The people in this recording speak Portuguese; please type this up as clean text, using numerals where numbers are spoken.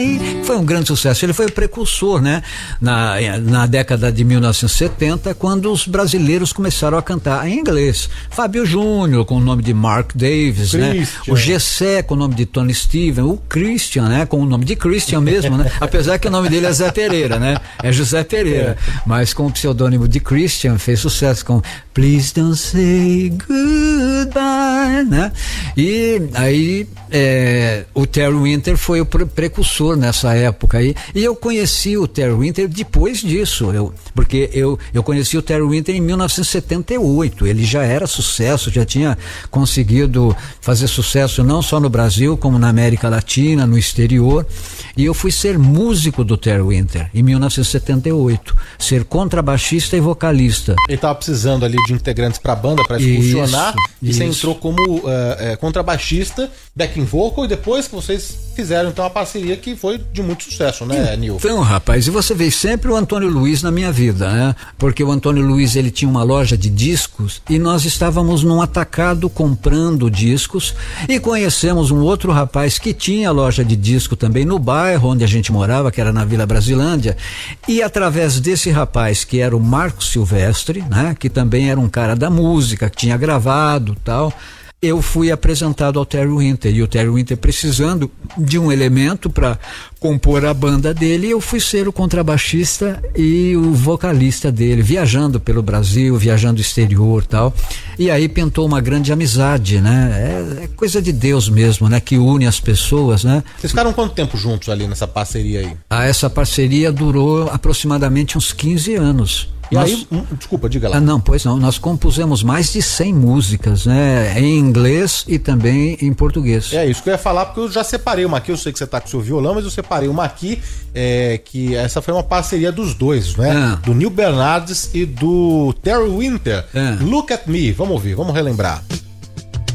Foi um grande sucesso. Ele foi o precursor, né? Na década de 1970, quando os brasileiros começaram a cantar em inglês. Fábio Júnior, com o nome de Mark Davis, né? O Gessé, com o nome de Tony Steven. O Christian, né? Com o nome de Christian mesmo, né? Apesar que o nome dele é Zé Pereira, né? É José Pereira. Mas com o pseudônimo de Christian, fez sucesso com Please Don't Say Goodbye, né? E aí o Terry Winter foi o precursor nessa época aí, e eu conheci o Terry Winter depois disso, porque eu conheci o Terry Winter em 1978, ele já era sucesso, já tinha conseguido fazer sucesso não só no Brasil, como na América Latina, no exterior, e eu fui ser músico do Terry Winter em 1978, ser contrabaixista e vocalista. Ele estava precisando ali de integrantes para a banda, para funcionar, e você entrou como contrabaixista, backing vocal, e depois que vocês fizeram então a parceria que foi de muito sucesso, né, Nil? Então, rapaz, e você vê sempre o Antônio Luiz na minha vida, né? Porque o Antônio Luiz, ele tinha uma loja de discos e nós estávamos num atacado comprando discos e conhecemos um outro rapaz que tinha loja de disco também no bairro onde a gente morava, que era na Vila Brasilândia, e através desse rapaz, que era o Marco Silvestre, né? Que também era um cara da música, que tinha gravado tal, eu fui apresentado ao Terry Winter, e o Terry Winter precisando de um elemento para compor a banda dele, eu fui ser o contrabaixista e o vocalista dele, viajando pelo Brasil, viajando exterior tal, e aí pintou uma grande amizade, né? É coisa de Deus mesmo, né? Que une as pessoas, né? Vocês ficaram quanto tempo juntos ali nessa parceria aí? Essa parceria durou aproximadamente uns 15 anos. E aí, desculpa, diga lá. Não, pois não, nós compusemos mais de 100 músicas, né? Em inglês e também em português. É isso que eu ia falar, porque eu já separei uma aqui, eu sei que você tá com o seu violão, mas eu separei uma aqui, que essa foi uma parceria dos dois, né? Do Neil Bernardes e do Terry Winter. Look at Me, vamos ouvir, vamos relembrar.